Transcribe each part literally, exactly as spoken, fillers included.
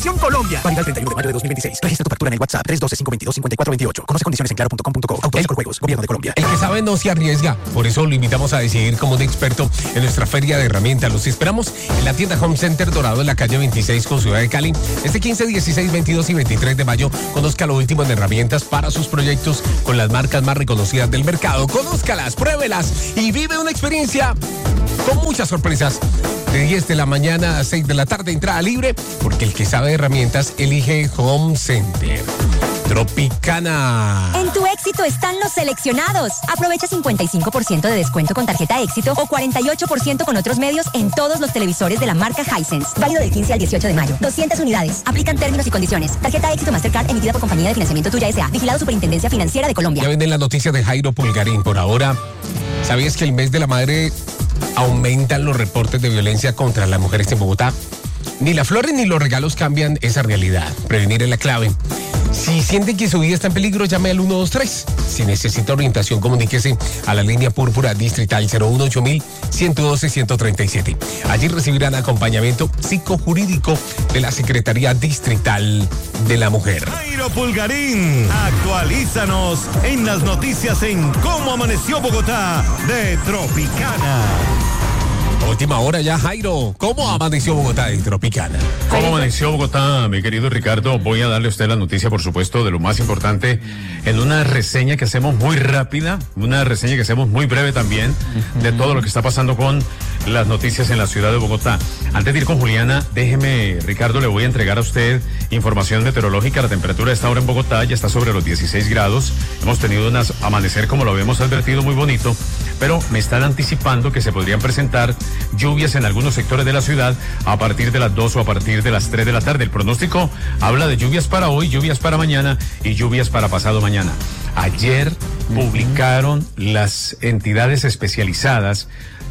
Colombia. Válido el treinta y uno de mayo de dos mil veintiséis. Registra tu factura en el WhatsApp tres uno dos, cinco dos dos, cinco cuatro dos ocho. Conoce condiciones en claro punto com punto co. Autoriza con juegos. Gobierno de Colombia. El que sabe no se arriesga. Por eso lo invitamos a decidir como un experto en nuestra feria de herramientas. Los esperamos en la tienda Home Center Dorado en la calle veintiséis con Ciudad de Cali. Este quince, dieciséis, veintidós y veintitrés de mayo. Conozca lo último en herramientas para sus proyectos con las marcas más reconocidas del mercado. Conózcalas, pruébelas y vive una experiencia con muchas sorpresas. De diez de la mañana a seis de la tarde, entrada libre, porque el que sabe de herramientas elige Home Center. Tropicana. En tu éxito están los seleccionados. Aprovecha cincuenta y cinco por ciento de descuento con tarjeta éxito o cuarenta y ocho por ciento con otros medios en todos los televisores de la marca Hisense. Válido del quince al dieciocho de mayo. doscientas unidades. Aplican términos y condiciones. Tarjeta éxito Mastercard emitida por Compañía de Financiamiento Tuya S A. Vigilado Superintendencia Financiera de Colombia. Ya vienen las noticias de Jairo Pulgarín. Por ahora, ¿sabías que el mes de la madre aumentan los reportes de violencia contra las mujeres en Bogotá? Ni las flores ni los regalos cambian esa realidad. Prevenir es la clave. Si sienten que su vida está en peligro, llame al uno dos tres. Si necesita orientación, comuníquese a la línea púrpura distrital cero uno ocho mil, ciento doce, ciento treinta y siete. Allí recibirán acompañamiento psicojurídico de la Secretaría Distrital de la Mujer. Jairo Pulgarín, actualízanos en las noticias en Cómo Amaneció Bogotá de Tropicana. Última hora ya, Jairo. ¿Cómo amaneció Bogotá de Tropicana? ¿Cómo amaneció Bogotá, mi querido Ricardo? Voy a darle a usted la noticia, por supuesto, de lo más importante en una reseña que hacemos muy rápida, una reseña que hacemos muy breve también, de todo lo que está pasando con las noticias en la ciudad de Bogotá. Antes de ir con Juliana, déjeme, Ricardo, le voy a entregar a usted información meteorológica. La temperatura de esta hora en Bogotá ya está sobre los dieciséis grados. Hemos tenido un amanecer, como lo habíamos advertido, muy bonito, pero me están anticipando que se podrían presentar lluvias en algunos sectores de la ciudad a partir de las dos o a partir de las tres de la tarde. El pronóstico habla de lluvias para hoy, lluvias para mañana y lluvias para pasado mañana. Ayer uh-huh. publicaron las entidades especializadas,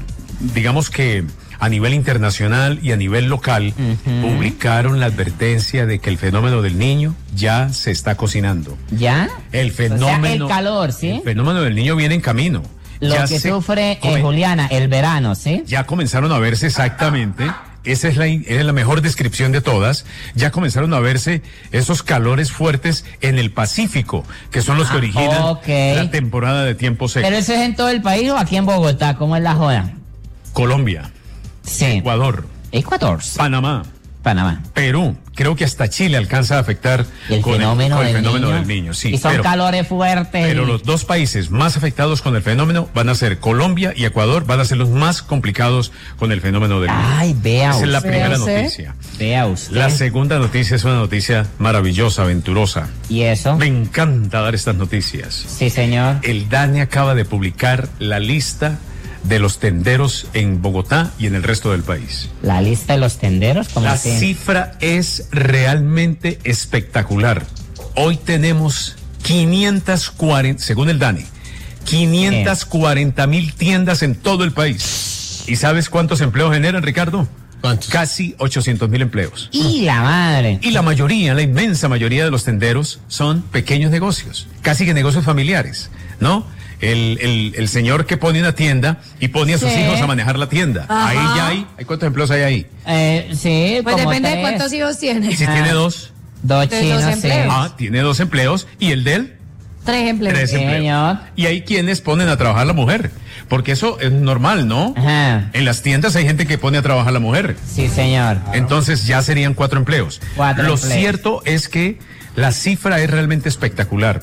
digamos que a nivel internacional y a nivel local, uh-huh. publicaron la advertencia de que el fenómeno del Niño ya se está cocinando. ¿Ya? El fenómeno... O sea, el calor, ¿sí? El fenómeno del Niño viene en camino. Lo ya que sufre, eh, Juliana, el verano, ¿sí? Ya comenzaron a verse exactamente, esa es la, es la mejor descripción de todas, ya comenzaron a verse esos calores fuertes en el Pacífico, que son los que originan ah, okay. la temporada de tiempo seco. ¿Pero eso es en todo el país o aquí en Bogotá? ¿Cómo es la joda? Colombia, sí. Ecuador, Ecuador, Panamá, Panamá, Perú, creo que hasta Chile alcanza a afectar el con fenómeno, el, con el del, fenómeno niño. del niño. Sí, y son pero, calores fuertes. Pero los dos países más afectados con el fenómeno van a ser Colombia y Ecuador, van a ser los más complicados con el fenómeno del niño. Ay, vea Esa usted. es la primera ¿Vea noticia. Vea usted. La segunda noticia es una noticia maravillosa, aventurosa. ¿Y eso? Me encanta dar estas noticias. Sí, señor. El DANE acaba de publicar la lista de los tenderos en Bogotá y en el resto del país. ¿La lista de los tenderos? ¿Cómo La así? cifra es realmente espectacular. Hoy tenemos quinientas cuarenta, según el DANE, quinientas cuarenta mil tiendas en todo el país. ¿Y sabes cuántos empleos generan, Ricardo? ¿Cuántos? Casi ochocientos mil empleos. ¡Y la madre! Y la mayoría, la inmensa mayoría de los tenderos son pequeños negocios, casi que negocios familiares, ¿no? El, el, el señor que pone una tienda y pone a sus Sí. hijos a manejar la tienda. Ajá. Ahí ya hay, ¿hay cuántos empleos hay ahí? Eh, sí, Pues como depende tres. de cuántos hijos tiene. Y si Ah. tiene dos, Dos De chinos, dos sí. empleos. ah, tiene dos empleos. ¿Y el de él? Tres empleos. Tres empleos. Señor. Y hay quienes ponen a trabajar a la mujer, porque eso es normal, ¿no? Ajá. En las tiendas hay gente que pone a trabajar a la mujer. Sí, señor. Entonces ya serían cuatro empleos. Cuatro Lo empleos. cierto es que la cifra es realmente espectacular.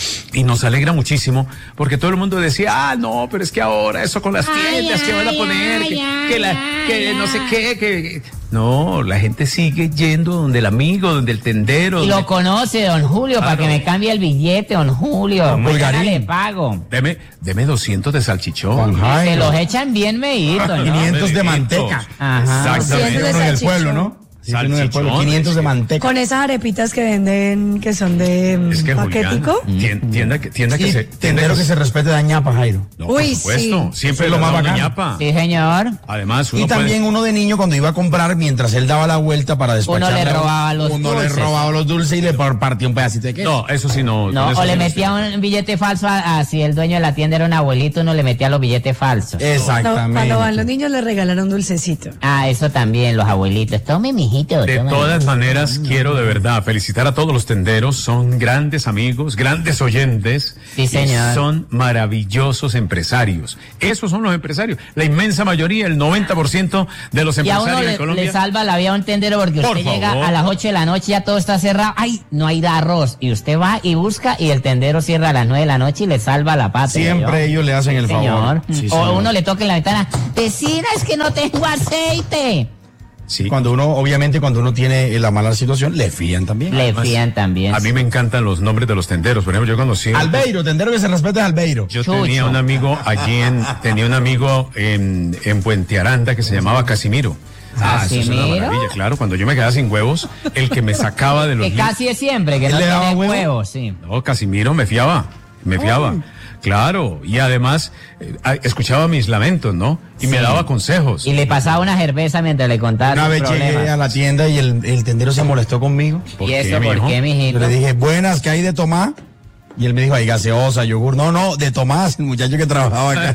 Y nos alegra muchísimo porque todo el mundo decía, ah, no, pero es que ahora eso con las tiendas que van a poner, que, que la, que no sé qué, que... No, la gente sigue yendo donde el amigo, donde el tendero. Y donde... lo conoce, don Julio, Claro. para que me cambie el billete, don Julio. Mañana le pago. Deme, deme doscientos de salchichón. Se los echan bien meditos, ¿no? quinientos de manteca. Ajá. Exactamente. Cientos de Uno en el salchichón. pueblo, ¿no? Sí, uno en el pueblo, Salchichón, quinientos de es que- manteca. Con esas arepitas que venden, que son de mm, Es que paquetico. Juliana, tien- tienda, que, tienda que Sí, se... tendero que se respete de ñapa, Jairo. No, Uy, por supuesto, sí. siempre Eso es lo le más damos bacano. ñapa. Sí, señor. Además, uno Y también puede... uno de niño cuando iba a comprar, mientras él daba la vuelta para despachar. le robaba los Uno dulces. le robaba los dulces y le partía un pedacito de queso. No, eso sí no. No, con eso o le sí no metía un billete falso a, a- si el dueño de la tienda era un abuelito, uno le metía los billetes falsos. Exactamente. No, cuando van los niños les regalan un dulcecito. Ah, eso también, los abuelitos. Tome, mijito. mijito. De toma. todas maneras, quiero de verdad felicitar a todos los tenderos. Son grandes amigos, grandes oyentes. Sí, señor. Y son maravillosos empresarios. Esos son los empresarios. La inmensa mayoría, el noventa por ciento de los Y a empresarios uno en le, Colombia. le salva la vida a un tendero porque Por usted llega favor. a las ocho de la noche, ya todo está cerrado. Ay, no hay arroz. Y usted va y busca y el tendero cierra a las nueve de la noche y le salva la patria. Siempre ¿yo? ellos le hacen el Señor. favor. Sí, o señor. uno le toca en la ventana, vecina, es que no tengo aceite. Sí. Cuando uno, obviamente, cuando uno tiene la mala situación, le fían también. Le Además, fían también. A mí me encantan los nombres de los tenderos. Por ejemplo, yo conocí. Albeiro, tendero que se respete es Albeiro. Yo Chucho. tenía un amigo allí en, tenía un amigo en, en Puente Aranda que se llamaba Casimiro. Ah, eso es una ¿Casimiro? maravilla, claro. Cuando yo me quedaba sin huevos, el que me sacaba de los Que li- casi es siempre, que ¿Él no le daba tiene huevo? huevos, sí. No, Casimiro me fiaba, me fiaba. Claro, y además eh, a- escuchaba mis lamentos, ¿no? Y me Sí. daba consejos. Y le pasaba una cerveza mientras le contaba Una sus vez llegué problemas. a la tienda y el, el tendero se molestó conmigo. ¿Por ¿Y qué, eso por mijo? qué, Yo mijito? le dije, buenas, ¿qué hay de tomar? Y él me dijo, hay gaseosa, yogur. No, no, de Tomás, el muchacho que trabajaba acá.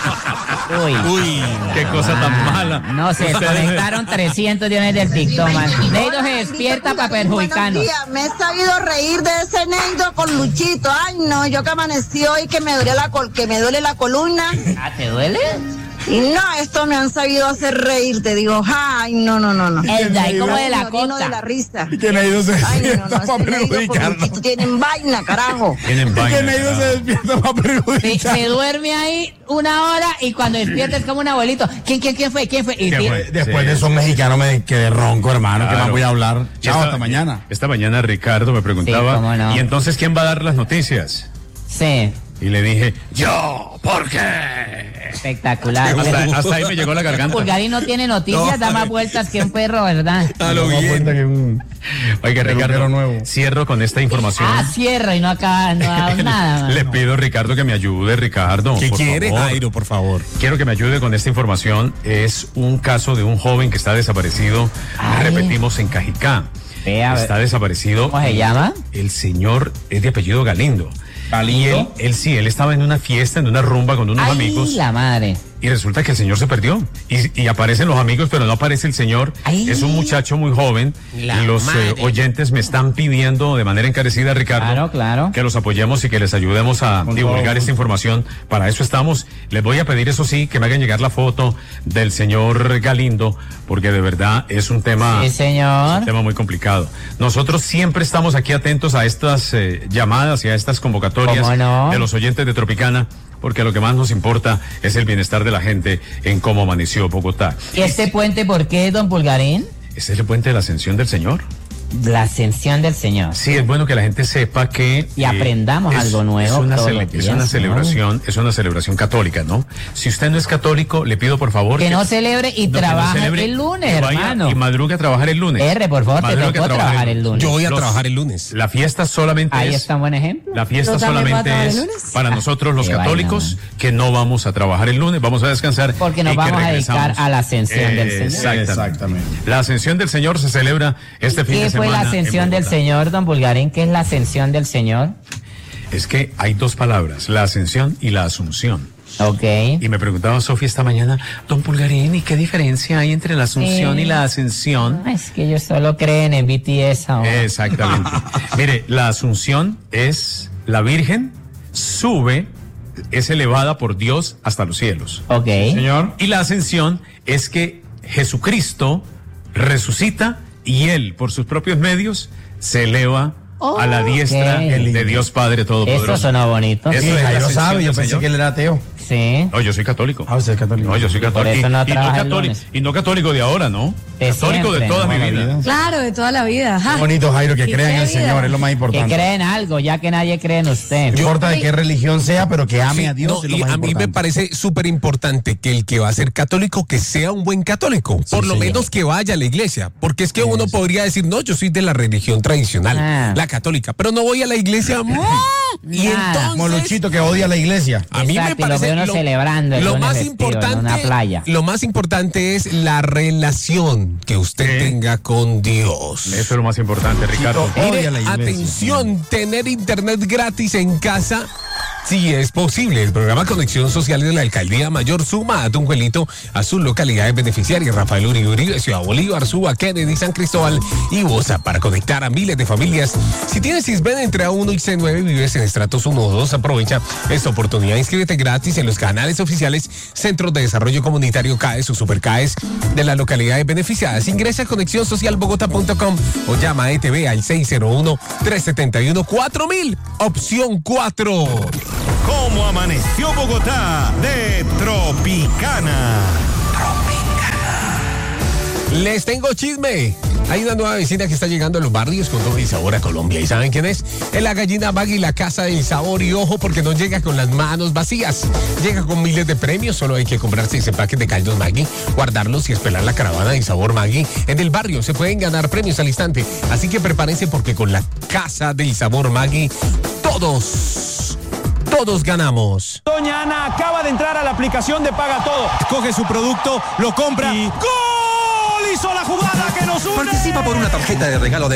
Uy. Uy, qué cosa tan mala. No, se Ustedes- conectaron trescientos millones del TikTok, man. Neido se despierta para perjudicarnos. Buenos días, me he sabido reír de ese Neido con Luchito. Ay, no, yo que amanecí hoy que me duele la, col que me duele la columna. Ah, ¿te duele? Y no, esto me han sabido hacer reír, te digo, ay, no, no, no, no. El de ahí como de la Me orino de la costa. risa. Y que Neido se Ay, no, despierta no, para ese Neido con perjudicarnos. Luchito tienen vaina, carajo. Tienen Y que vaina, Neido claro. se despierta para Se, perjudicarnos. se duerme ahí una hora y cuando despierta es como un abuelito. ¿Quién, quién, quién fue? ¿Quién fue? Y ¿Qué tiene- fue? Después Sí. de esos mexicanos me quedé ronco, hermano, que Claro. más voy a hablar. Y Chao, esta- hasta mañana. Esta mañana Ricardo me preguntaba, Sí, cómo no. ¿y entonces quién va a dar las noticias? Sí, Y le dije, yo, ¿por qué? espectacular. Hasta, hasta ahí me llegó la garganta. Pulgarín no tiene noticias, da más vueltas que un perro, ¿verdad? A lo bien. Que un... Oiga, Peluquero Ricardo, nuevo. cierro con esta información. Ah, cierra y no acaba, no haga nada. Le mano. pido, Ricardo, que me ayude, Ricardo. ¿Qué por quiere, favor. Jairo, por favor? Quiero que me ayude con esta información. Es un caso de un joven que está desaparecido. Ay. Repetimos, en Cajicá. Vea, a Está ver. desaparecido. ¿Cómo se llama? El señor es de apellido Galindo. ¿Galindo? Y él, él sí, él estaba en una fiesta, en una rumba con unos Ay, amigos. la madre. Y resulta que el señor se perdió. Y, y aparecen los amigos, pero no aparece el señor. Ay. Es un muchacho muy joven. La y los eh, madre. oyentes me están pidiendo de manera encarecida, Ricardo, Claro, claro. que los apoyemos y que les ayudemos a Con divulgar todo esta gusto. información. Para eso estamos. Les voy a pedir, eso sí, que me hagan llegar la foto del señor Galindo, porque de verdad es un tema. Sí, Es señor. un tema muy complicado. Nosotros siempre estamos aquí atentos a estas eh, llamadas y a estas convocatorias ¿Cómo no? de los oyentes de Tropicana, porque lo que más nos importa es el bienestar de la gente en cómo amaneció Bogotá. ¿Y este puente por qué, don Pulgarín? ¿Este es el puente de la Ascensión del Señor? La ascensión del Señor. Sí, es bueno que la gente sepa que... Y aprendamos algo nuevo Es una, todos cele- los es días, una ¿no? celebración, es una celebración católica, ¿no? Si usted no es católico, le pido por favor... Que no celebre y no, que no trabaje celebre, el lunes, que vaya hermano. Y madrugue a trabajar el lunes. R, por favor, te Madrugue a tocó trabajar el lunes. Yo voy a Los- trabajar el lunes. La fiesta solamente Ahí es... está un buen ejemplo. La fiesta ¿Yo también voy a solamente trabajar es el lunes? para nosotros los Qué católicos, vaina, que no vamos a trabajar el lunes, vamos a descansar. Porque nos y que vamos a dedicar regresamos. a la ascensión del Señor. Exactamente. Exactamente. La ascensión del Señor se celebra este fin ¿Qué de fue semana. la en ascensión del Bogotá. Señor, don Pulgarín? ¿Qué es la ascensión del Señor? Es que hay dos palabras, la ascensión y la asunción. Ok. Y me preguntaba Sofía esta mañana, don Pulgarín, ¿y qué diferencia hay entre la asunción Sí. y la ascensión? Ah, es que ellos solo creen en B T S ahora. Exactamente. Mire, la asunción es la Virgen sube, es elevada por Dios hasta los cielos. Ok. Señor. Y la ascensión es que Jesucristo resucita y él, por sus propios medios, se eleva a la diestra Ok. de Dios Padre Todopoderoso. Eso sonó bonito. Eso Sí, es la Jairo ascensión sabe, yo del pensé Señor. que él era ateo. Sí. No, yo soy católico. Ah, usted es católico. No, yo soy católico. eso no y, y no trabaja el católico lunes. y no católico de ahora, ¿no? De católico de siempre, toda toda mi la vida. vida. Claro, de toda la vida. ajá. Qué bonito, Jairo, que ¿Y crean en qué el vida? Señor, es lo más Que importante. creen algo, ya que nadie cree en usted. No importa de qué religión sea, pero que ame Sí, a Dios no, es lo y más a mí me importante. parece súper importante que el que va a ser católico, que sea un buen católico. Por lo señor. menos que vaya a la iglesia. Porque es que uno Eso. podría decir, no, yo soy de la religión tradicional, Ah. la católica, pero no voy a la iglesia. ¡Mm! Y Nada. Como entonces... Luchito que odia la iglesia. A mí Exacto, me y lo parece ve uno celebrando el lo lunes más festivo en importante, una playa. lo más importante es la relación que usted Sí. tenga con Dios. Eso es lo más importante, Ricardo. Odia Mire, la iglesia. atención, tener internet gratis en casa Sí, es posible. El programa Conexión Social de la Alcaldía Mayor suma a Tunjuelito a sus localidades beneficiarias: Rafael Uribe Uribe, Ciudad Bolívar, Suba, Kennedy, San Cristóbal y Bosa, para conectar a miles de familias. Si tienes Sisbén entre A uno y C nueve y vives en estratos uno o dos, aprovecha esta oportunidad. Inscríbete gratis en los canales oficiales Centros de Desarrollo Comunitario C A E S o Super C A E S de las localidades beneficiadas. Ingresa a conexión social bogotá punto com o llama a E T V al seis cero uno, tres siete uno, cuatro mil, opción cuatro. ¿Cómo amaneció Bogotá? De Tropicana. Les tengo chisme. Hay una nueva vecina que está llegando a los barrios con todo el sabor a Colombia. ¿Y saben quién es? Es la gallina Maggie, la casa del sabor. Y ojo, porque no llega con las manos vacías. Llega con miles de premios. Solo hay que comprar seis empaques de caldos Maggie, guardarlos y esperar la caravana del sabor Maggie. En el barrio se pueden ganar premios al instante. Así que prepárense, porque con la casa del sabor Maggie, todos, todos ganamos. Doña Ana acaba de entrar a la aplicación de Paga Todo. Coge su producto, lo compra y ¡gol! Hizo la jugada que nos une. Participa por una tarjeta de regalo de